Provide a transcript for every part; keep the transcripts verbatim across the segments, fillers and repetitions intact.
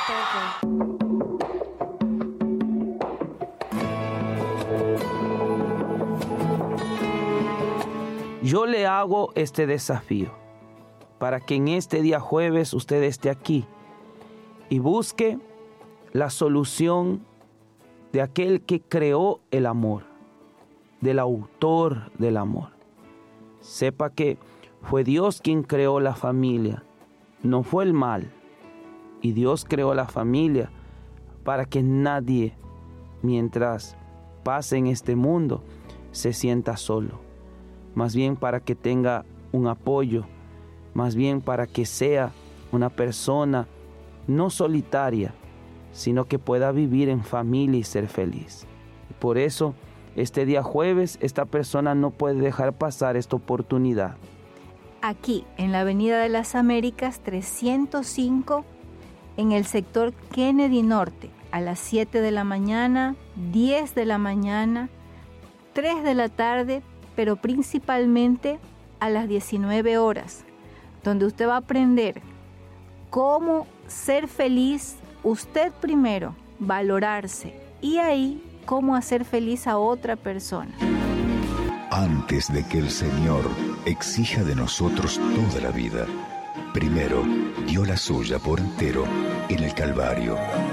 Yo le hago este desafío para que en este día jueves usted esté aquí y busque la solución de aquel que creó el amor, del autor del amor. Sepa que fue Dios quien creó la familia, no fue el mal. Y Dios creó la familia para que nadie, mientras pase en este mundo, se sienta solo. Más bien para que tenga un apoyo, más bien para que sea una persona no solitaria, sino que pueda vivir en familia y ser feliz. Por eso, este día jueves, esta persona no puede dejar pasar esta oportunidad. Aquí, en la Avenida de las Américas trescientos cinco, en el sector Kennedy Norte, a las siete de la mañana, diez de la mañana, tres de la tarde, pero principalmente a las diecinueve horas, donde usted va a aprender cómo ser feliz usted primero, valorarse, y ahí cómo hacer feliz a otra persona. Antes de que el Señor exija de nosotros toda la vida, primero dio la suya por entero en el Calvario.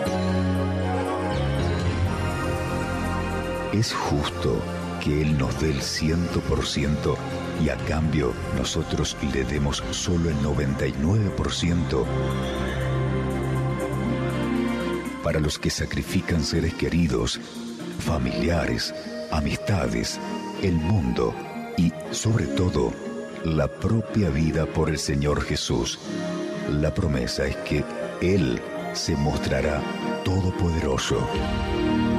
Es justo que Él nos dé el ciento por ciento y a cambio nosotros le demos solo el noventa y nueve por ciento. Para los que sacrifican seres queridos, familiares, amistades, el mundo y, sobre todo, la propia vida por el Señor Jesús, la promesa es que Él se mostrará todopoderoso.